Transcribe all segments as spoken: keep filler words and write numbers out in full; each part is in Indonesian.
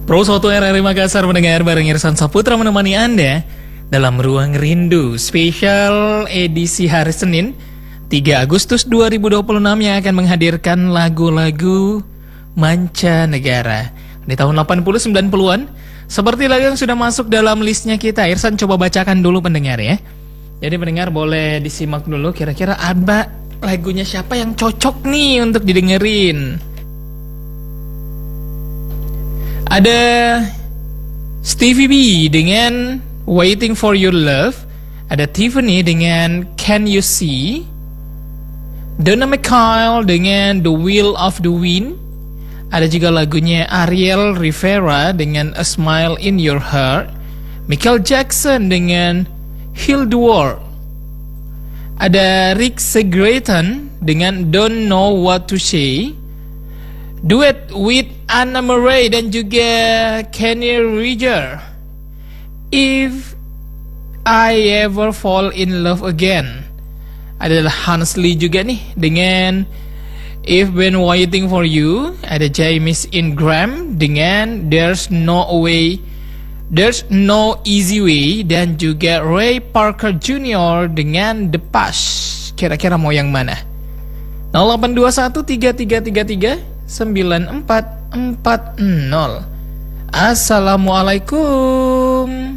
Pro satu R R I Makassar mendengar bareng Irsan Saputra menemani Anda dalam Ruang Rindu spesial edisi hari Senin tiga Agustus dua ribu dua puluh enam yang akan menghadirkan lagu-lagu mancanegara di tahun delapan puluh sembilan puluhan. Seperti lagu yang sudah masuk dalam listnya kita, Irsan coba bacakan dulu pendengar ya. Jadi pendengar boleh disimak dulu kira-kira ada lagunya siapa yang cocok nih untuk didengerin. Ada Stevie B dengan Waiting for Your Love. Ada Tiffany dengan Can You See. Donna McKayle dengan The Will of the Wind. Ada juga lagunya Ariel Rivera dengan A Smile in Your Heart. Michael Jackson dengan Heal the World. Ada Rick Segreton dengan Don't Know What to Say. Duet with Anna Murray dan juga Kenny Rogers. If I Ever Fall in Love Again. Adalah Hans Lee juga nih dengan If Been Waiting for You. Ada James Ingram dengan There's No Way, There's No Easy Way. Dan juga Ray Parker Junior dengan The Past. Kira-kira mau yang mana? nol delapan dua satu tiga tiga tiga tiga sembilan empat empat nol. Assalamualaikum.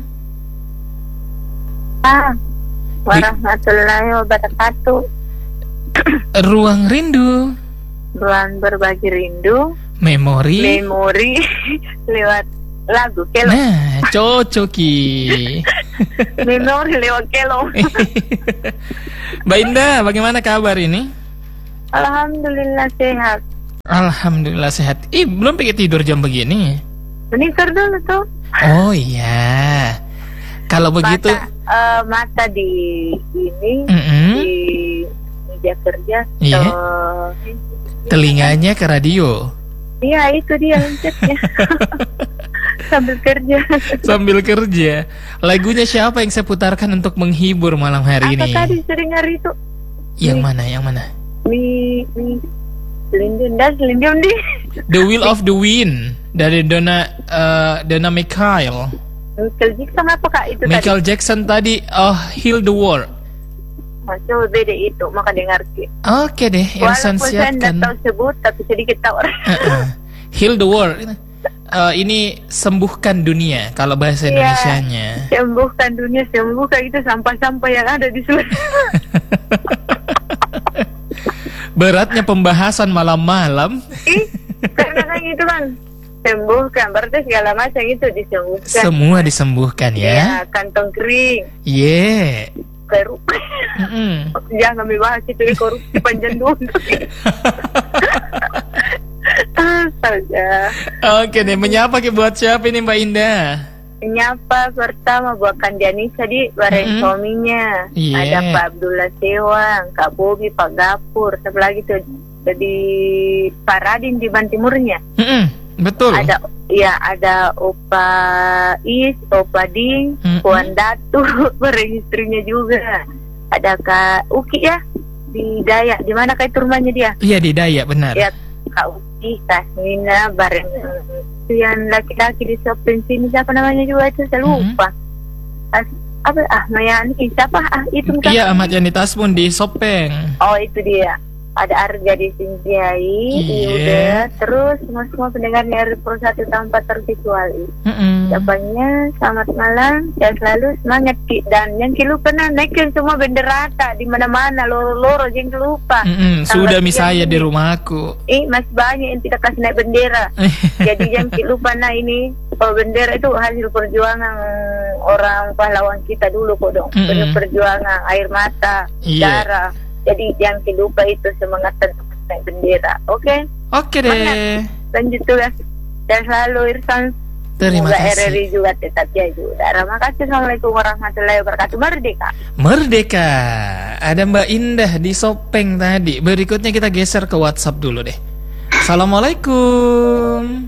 Ah, warahmatullahi wabarakatuh. Ruang Rindu, Ruang berbagi rindu, memori, memori lewat lagu kelo. Nah, cocoki. Memori lewat kelo. Mbak Indah, bagaimana kabar ini? Alhamdulillah sehat. Alhamdulillah sehat. Ih, belum pergi tidur jam begini. Menikar dulu tuh. Oh iya. Kalau begitu mata, uh, mata di ini mm-hmm. di meja kerja. Iya. So, telinganya ke radio. Iya, itu dia lencetnya. Sambil kerja. Sambil kerja. Lagunya siapa yang saya putarkan untuk menghibur malam hari Apa ini? tadi sering hari itu? Yang Mi, mana? Yang mana? Mi, mi, Selindung dan selindung di The Will of the Wind dari Donna uh, Donna McKayle. Michael Jackson apa kak itu Michael tadi? Jackson tadi oh, Heal the World. Masuk beda itu, maka dengar ki. Oke deh, Irsan walaupun saya tidak siapkan. tahu sebut, tapi sedikit tahu. uh-uh. Heal the World. Uh, ini sembuhkan dunia kalau bahasa Indonesianya. Ya, sembuhkan dunia, sembuhkan itu sampah-sampah yang ada di seluruh. Beratnya pembahasan malam-malam. Ih, karena kan itu kan sembuhkan, berarti segala macam itu disembuhkan. Semua disembuhkan ya. Ya, kantong kering. Yeah. Korupsi. Mm-mm. Jangan membahas itu korupsi panjang dulu. Astaga. Oke deh, menyapa ke buat siapa ini Mbak Indah? Menyapa pertama buat Kandianisa di bareng Mm-hmm. suaminya. Yeah. Ada Pak Abdullah Sewang, Kak Bobi, Pak Gapur, satu lagi tuh di Pak Radin di Bantimurnya. Mm-mm. Betul. Ada ya ada Opa Is, Opa Ding, Mm-hmm. Puan Datu, bareng istrinya juga. Ada Kak Uki ya di Dayak. Di mana Kak itu rumahnya dia? Iya di Dayak benar. Ya Kak Uki, Kak Nina, bareng yang laki-laki di shopping sini siapa namanya juga itu saya lupa. Mm-hmm. As, apa ah Mayani siapa ah itu bukan? Iya Ahmad Yani Tasmun di Sopeng. Oh itu dia. Ada Arga di Sinjai, Iya. Yuda, terus semua-semua pendengarnya R Pro satu tanpa terkecuali. Mm-mm. Jawabannya selamat malam, dan selalu semangat Ki. Dan yang Ki lupa nah naikin semua benderata di mana-mana loro-loro jangan lupa. Mm-mm. Sudah misalnya di rumahku. Eh masih banyak yang tidak kasih naik bendera. Jadi yang Ki lupa nah ini kalau bendera itu hasil perjuangan orang pahlawan kita dulu kok dong. Mm-mm. Perjuangan air mata, Iya. darah. Jadi yang Ki lupa itu semangat tetap naik bendera. Oke? Okay? Oke deh. Lanjut tugas. Dan selalu Irsan. Terima Semoga kasih. R R I juga tetap jaju. Terima kasih. Assalamualaikum warahmatullahi wabarakatuh. Merdeka. Merdeka. Ada Mbak Indah di Sopeng tadi. Berikutnya kita geser ke WhatsApp dulu deh. Assalamualaikum.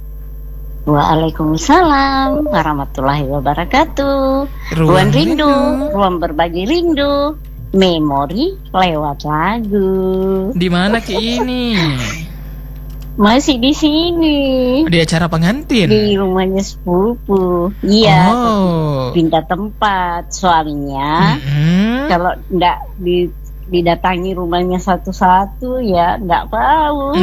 Waalaikumsalam warahmatullahi wabarakatuh. Ruang rindu, rindu, ruang berbagi rindu, memori lewat lagu. Di mana Ki ini? Masih di sini. Di acara pengantin? Di rumahnya sepupu. Iya. Oh. Pindah tempat. Soalnya Mm-hmm. kalau enggak di, didatangi rumahnya satu-satu ya enggak mau.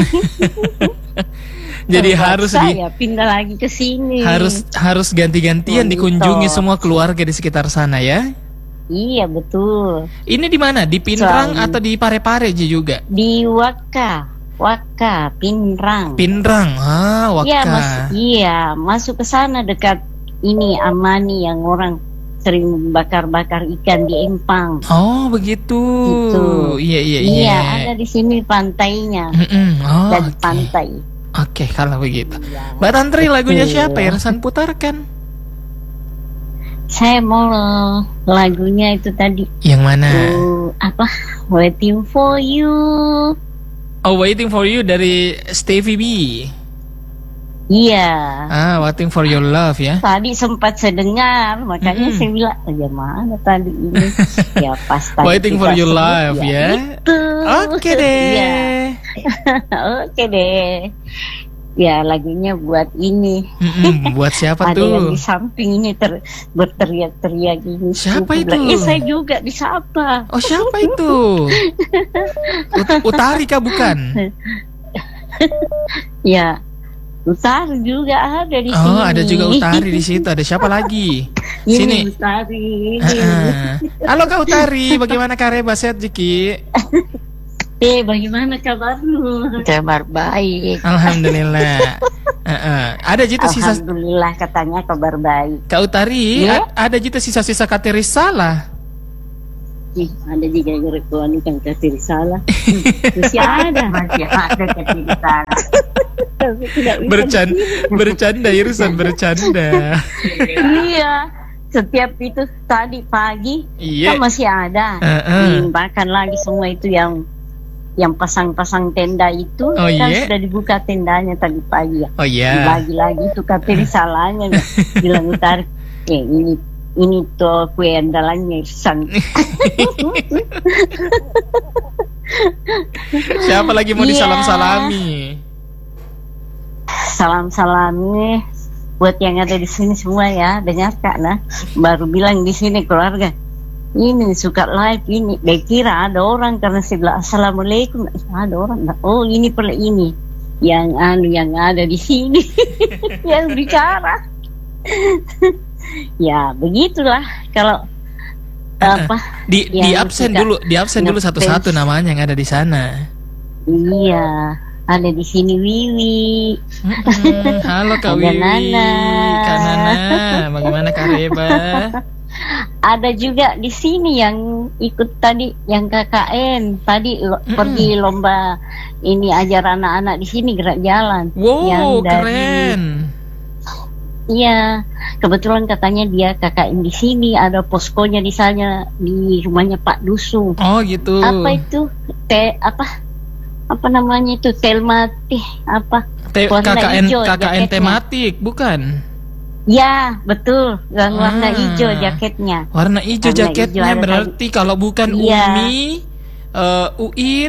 Jadi harus di saya pindah lagi ke sini. harus harus ganti-gantian Monitor. dikunjungi semua keluarga di sekitar sana ya. Iya betul. Ini di mana? Di Pinrang Soalnya- atau di Parepare juga? Di Waka. Waka, Pinrang. Pinrang. Ah, Waka. Iya, mas, iya, masuk ke sana dekat ini Amani yang orang sering bakar-bakar ikan di Empang. Oh, begitu. Gitu. Iya, iya, iya. Iya, ada di sini pantainya. Mm-mm. Oh, Dan oke. pantai. Oke, kalau begitu. Iya. Mbak Tantri, lagunya Betul. siapa yang San putarkan? Saya mau lagunya itu tadi. Yang mana? Uh, apa? Waiting for you. Oh, Waiting for You dari Stevie B. Iya. Ah, Waiting for Your Love ya. Tadi sempat saya dengar, makanya Mm-mm. saya bilang, oh, ya mana tadi ini? Ya pas tadi Waiting kita for Your sebut, Love ya. Itu. Oke deh. Iya. Oke deh. Ya lagunya buat ini. Mm-mm, buat siapa Ada yang tuh? di samping ini ter, berteriak-teriak ini. Siapa Aku itu? bilang, eh saya juga disapa. Oh, siapa itu? Ut- Utari kah bukan? Ya. Utari juga ada di sini. Oh, ada juga Utari di situ. Ada siapa lagi? Ini Sini. Utari. Ah, ah. Halo Kak Utari, bagaimana Kareba, sehat Jiki? Eh, bagaimana kabarmu? Kabar baik. Alhamdulillah. Ah, ah. Ada gitu sisa Alhamdulillah katanya kabar baik. Kak Utari, Ya. a- ada gitu sisa-sisa kateri salah. Ih, ada juga yang rekuan kan katiri salah. Masih ada. Masih ada katiri salah. Tapi tidak bisa Bercan bercanda Irsan, bercanda. Iya, setiap itu tadi pagi Iya. kan masih ada. Heeh. Hmm, bahkan lagi semua itu yang yang pasang-pasang tenda itu Oh, kan iya? sudah dibuka tendanya tadi pagi ya. Oh iya. Lagi-lagi itu katiri salahnya ya. Bilang Utari, eh ini ini tuh kue andalannya Irsan. Siapa lagi mau Iya. disalam-salami? Salam-salamnya buat yang ada di sini semua ya, dengar Kak nah. Baru bilang di sini keluarga. Ini suka live ini. Dia kira ada orang karena saya bilang assalamualaikum. Ada orang. Oh ini pula ini yang anu yang ada di sini yang bicara. Ya begitulah kalau apa? Di Yang di absen suka dulu, di absen dulu ngefans. satu-satu namanya yang ada di sana. Iya, ada di sini Wiwi. Mm-mm. Halo Kak Ada Wiwi, Nana. Kak Nana, bagaimana Kareba? Ada juga di sini yang ikut tadi yang K K N tadi lo, Mm-mm. pergi lomba ini ajar anak-anak di sini gerak jalan. Wow, Yang dari- keren. Iya, kebetulan katanya dia K K N di sini ada poskonya di sana di rumahnya Pak Dusu. Oh gitu. Apa itu? Te apa? Apa namanya itu? Telmati apa? Te- warna K K N hijau K K N jaketnya. tematik, bukan? Ya, betul. Yang warna Ah. hijau jaketnya. Warna hijau Warna jaketnya hijau ada berarti kalau bukan Iya. Umi, eh, Uin.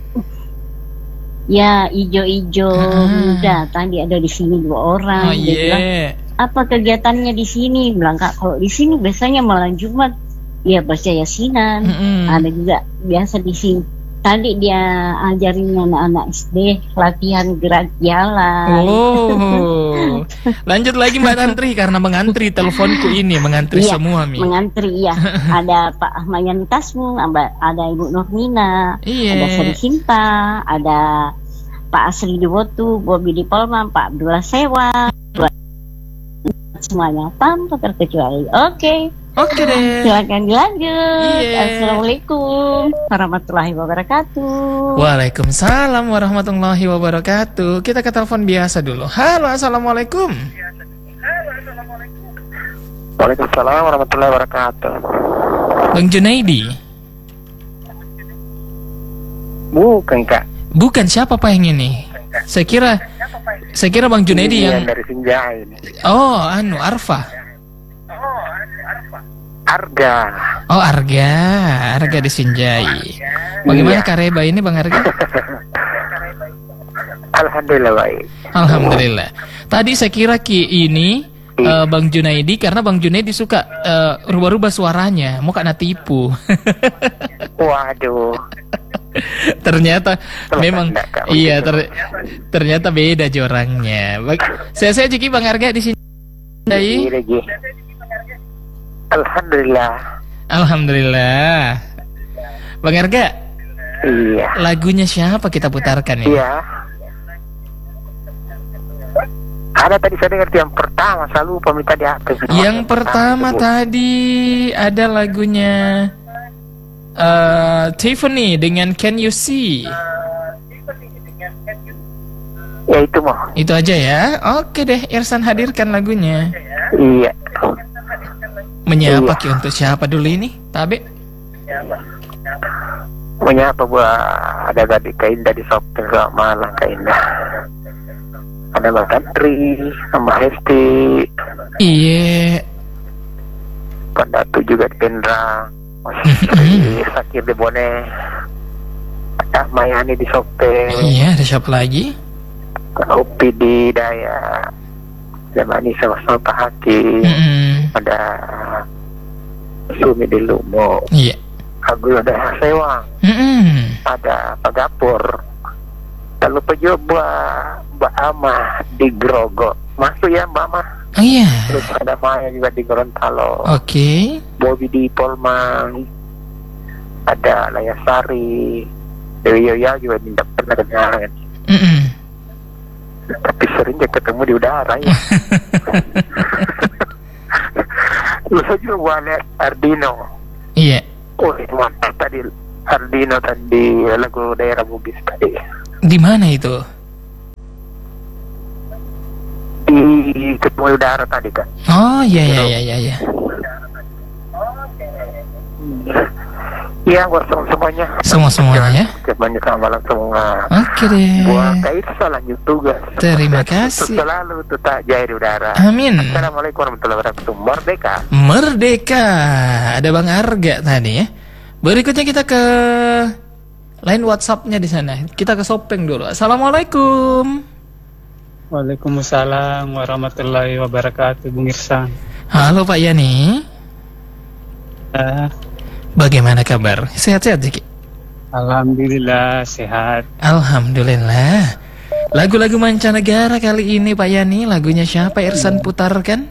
Ya, ijo-ijo Ah. muda. Tadi ada di sini dua Oh orang. Dia bilang, iya. apa kegiatannya di sini? Bilang, Kak, kalau di sini biasanya malam Jumat ya baca yasinan. Mm-mm. Ada juga biasa di sini. Tadi dia ajarin anak-anak S D latihan gerak jalan. Oh, lanjut lagi Mbak Tantri karena mengantri teleponku ini mengantri Iya, semua Mi. Mengantri ya. Ada Pak Ahmayan Tasmu, ada ada Ibu Nurmina, Iya. ada Sri Sinta, ada Pak Asri Dewotu, Bobi di Polman, Pak Abdullah Sewa, semuanya tanpa terkecuali. Oke, Oke deh. silakan dilanjut. Iya. Assalamualaikum warahmatullahi wabarakatuh. Waalaikumsalam warahmatullahi wabarakatuh. Kita ke telepon biasa dulu. Halo, assalamualaikum. Waalaikumsalam warahmatullahi wabarakatuh. Bang Junaidi. Bukan Kak. Bukan, siapa Pak yang ini? Saya kira Saya kira Bang Junaidi Ini yang dari Sinjai ini. Oh, anu Arfa. Arga. Oh, Arga, Arga di Sinjai. Bagaimana Iya. Kareba ini Bang Arga? Alhamdulillah baik. Alhamdulillah. Tadi saya kira Ki ini uh, Bang Junaidi, karena Bang Junaidi suka uh, rubah-rubah suaranya, mau kena tipu. Waduh. Ternyata Telah memang anda, Kak, iya begitu. ter, ternyata beda aja orangnya. Bag, saya saya Jiki Bang Arga di sini. Lagi, lagi. Alhamdulillah. Alhamdulillah. Bang Arga, Iya. lagunya siapa kita putarkan ya? Iya. Ada tadi saya dengar yang pertama, selalu peminta di atas. Yang pertama tadi ada lagunya uh, Tiffany dengan Can You See. Ya itu mau. Itu aja ya. Oke deh, Irsan hadirkan lagunya. Iya. Menyapa Iya. Ki untuk siapa dulu ini? Tabe. Menyapa buat ada tadi Kak Indah di Sopeng Malang, Kak Indah. Ada Mbak Tantri, Mbak Hesti, Iya. Pak Datu juga di Pendrang, Mas Sri Sakir di Bone, ada Mayani di Sopeng, Iya, ada siapa lagi? Kak Upi di Daya, ada Mani sama-sama Pak Haki, Mm-mm. ada Sumi di Lumo, Iya. Agul ada Sewang, Mm-mm. ada Pak Gapur. Lalu juga buat Mbak Ama di Grogo. Masuk ya Mbak Ama. Oh iya. Terus ada Maya juga di Gorontalo. Oke. Bobby di Polman. Ada Layasari. Dewi Yoya juga tidak pernah dengar. Mm-mm. Tapi sering dia ketemu di udara ya. Lalu juga buat Ardino. Iya. Oh mantap tadi Ardino tadi lagu daerah Bugis tadi. Di mana itu? Di ketemu udara tadi Kak. Oh iya iya iya iya. iya. Iya buat semuanya. Semua semuanya ya. Banyak malam semua. Oke deh. Buat Kak Irsa lanjut tugas. Terima Sukses kasih. selalu tetap jaya di udara. Amin. Assalamualaikum warahmatullahi wabarakatuh. Merdeka. Merdeka. Ada Bang Arga tadi ya. Berikutnya kita ke line WhatsApp-nya di sana. Kita ke Sopeng dulu. Assalamualaikum. Waalaikumsalam warahmatullahi wabarakatuh, Bung Irsan. Halo Pak Yani. Uh, Bagaimana kabar? Sehat-sehat Ziki? Alhamdulillah sehat. Alhamdulillah. Lagu-lagu mancanegara kali ini Pak Yani, lagunya siapa Irsan putarkan?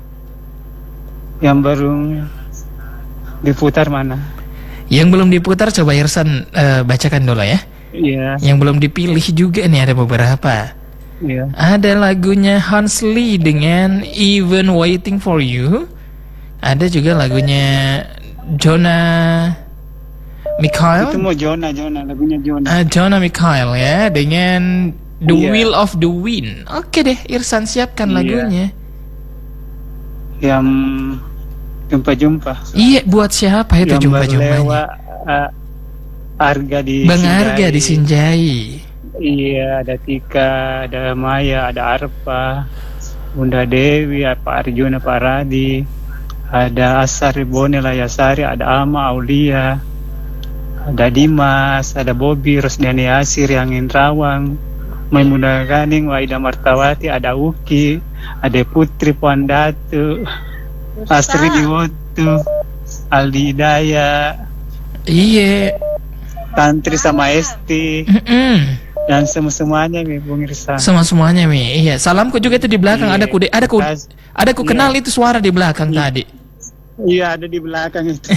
Yang baru diputar mana? Yang belum diputar coba Irsan eh, bacakan dulu ya. Iya, Yang belum dipilih juga nih ada beberapa. iya. Ada lagunya Hans Lee dengan Even Waiting for You. Ada juga lagunya Jonah Mikhail. Itu mau Jonah, Jonah, lagunya Jonah. Ah, Jonah Mikhail ya dengan The Iya. Will of the Wind. Oke deh, Irsan siapkan Iya. lagunya. Yang jumpa-jumpa. Iya, buat siapa itu Yang jumpa-jumpanya? berlewat, uh, Arga di Bang Sinjai. Arga di Sinjai. Iya, ada Tika, ada Maya, ada Arpa, Bunda Dewi, Pak Arjuna, Pak Radi, ada Asari Bone Layasari, ada Ama Aulia, ada Dimas, ada Bobi, Rosdiani Asir, yang Indrawang, Maimunah Ganing, Waida Martawati, ada Uki, ada Putri Puan Datu, Astri Diwotu, Aldi Hidayah, Iya. Tantri sama Esti, Mm-mm. dan semua-semuanya nih Bung Irsan. Sama semuanya Mi. Iya, salamku juga itu di belakang. Iya. Ada ku, ada ku, Tas- ada ku Iya. kenal itu suara di belakang Iya. tadi. Iya, ada di belakang itu.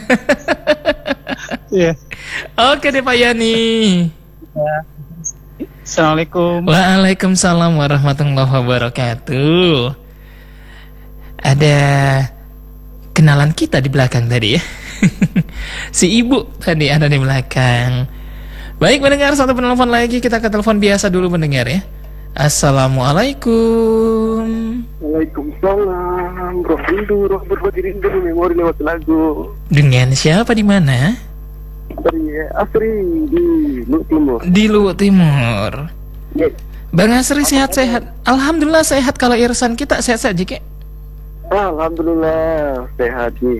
Iya. Oke deh Pak Yani. Assalamualaikum. Waalaikumsalam warahmatullahi wabarakatuh. Ada kenalan kita di belakang tadi ya. Si ibu tadi ada di belakang. Baik mendengar, satu penelpon lagi. Kita ke telepon biasa dulu mendengar ya. Assalamualaikum. Waalaikumsalam. Roh rindu, roh berbagi rindu, memori lewat lagu. Dengan siapa di mana? Dari Asri di Luhut Timur. Di Luhut Timur. Yes. Bang Asri sehat-sehat. Alhamdulillah sehat. Kalau Irsan kita sehat-sehat Jike. Alhamdulillah sehat nih.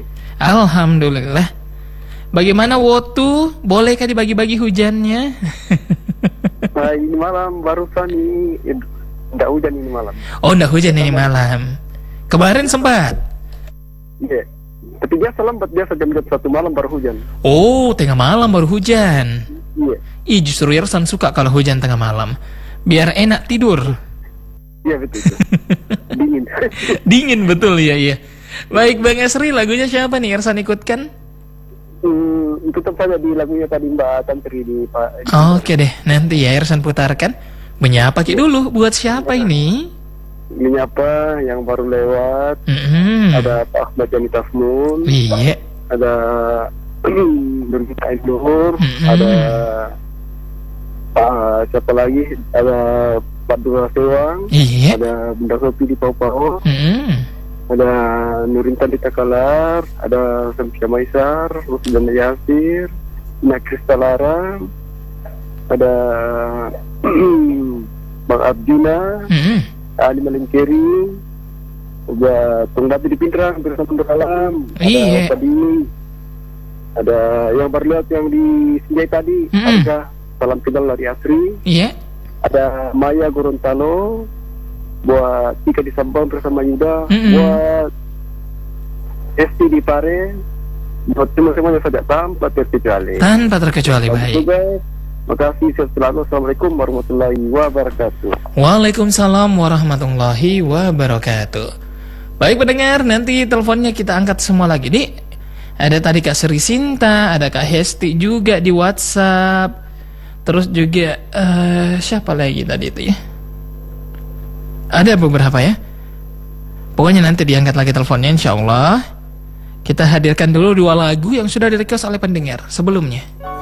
Alhamdulillah. Bagaimana Wotu? Bolehkah dibagi-bagi hujannya? Nah, ini malam barusan ini tidak hujan ini malam. Oh, ndak hujan ini malam. Kemarin sempat. Iya. Tapi biasa lambat, biasa jam-jam satu malam baru hujan. Oh, tengah malam baru hujan. Iya. Ih, justru Yersan suka kalau hujan tengah malam. Biar enak tidur. Iya betul. Itu. Dingin. Dingin betul ya, iya. Baik Bang Esri, lagunya siapa nih Yersan ikutkan? Hmm, tetap saja di lagunya tadi Mbak Tantri di Pak. Oke deh, nanti ya Yersan putarkan. Menyapa Ki dulu, buat siapa ini? Menyapa yang baru lewat. Mm-hmm. Ada Pak Ahmad Jani Tasmun. Iya. Ada Nurmita Ainur. Mm-hmm. Ada Pak siapa lagi? Ada Pak Dura Sewang. Iya. Ada Bunda Sopi di Pau-Pau. Mm-hmm. Ada Nurintan di Takalar. Ada Samsia Maisar, Rusdan Yasir, Ina Kristalara. Ada Bang Abdina. Mm-hmm. Ali Malingkeri, udah Tunggapi di Pindrang, bersama Alam, Iya. ada tadi, ada yang baru lihat yang di Sinjai tadi, Mm-mm. ada salam kenal dari Asri, Iya. ada Maya Gorontalo, buat Tika di Sabang bersama Yuda, Mm-mm. buat Esti di Pare, buat semua-semuanya saja tanpa terkecuali. Tanpa terkecuali, baik. Juga, makasih, sehat selalu. Assalamualaikum warahmatullahi wabarakatuh. Waalaikumsalam warahmatullahi wabarakatuh. Baik pendengar, nanti teleponnya kita angkat semua lagi nih. Ada tadi Kak Sri Sinta, ada Kak Hesti juga di WhatsApp. Terus juga uh, siapa lagi tadi itu ya? Ada beberapa ya. Pokoknya nanti diangkat lagi teleponnya insya Allah. Kita hadirkan dulu dua lagu yang sudah di request oleh pendengar sebelumnya.